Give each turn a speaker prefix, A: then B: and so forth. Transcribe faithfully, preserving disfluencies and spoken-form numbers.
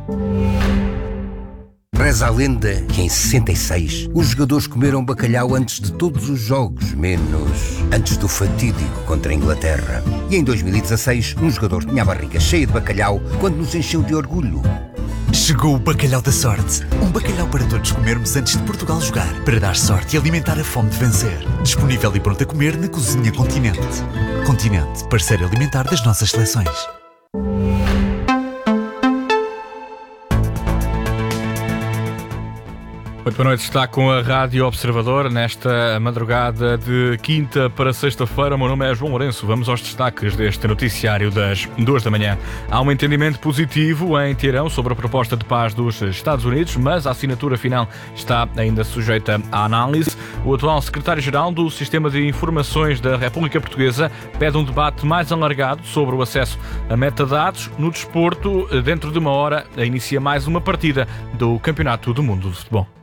A: Reza a lenda que em sessenta e seis os jogadores comeram bacalhau antes de todos os jogos, menos antes do fatídico contra a Inglaterra. E em dois mil e dezasseis um jogador tinha a barriga cheia de bacalhau quando nos encheu de orgulho.
B: Chegou o bacalhau da sorte. Um bacalhau para todos comermos antes de Portugal jogar, para dar sorte e alimentar a fome de vencer. Disponível e pronto a comer na Cozinha Continente. Continente, parceiro alimentar das nossas seleções.
C: Muito boa noite, está com a Rádio Observador nesta madrugada de quinta para sexta-feira. O meu nome é João Lourenço. Vamos aos destaques deste noticiário das duas da manhã. Há um entendimento positivo em Teherão sobre a proposta de paz dos Estados Unidos, mas a assinatura final está ainda sujeita à análise. O atual secretário-geral do Sistema de Informações da República Portuguesa pede um debate mais alargado sobre o acesso a metadados no desporto. Dentro de uma hora inicia mais uma partida do Campeonato do Mundo de Futebol.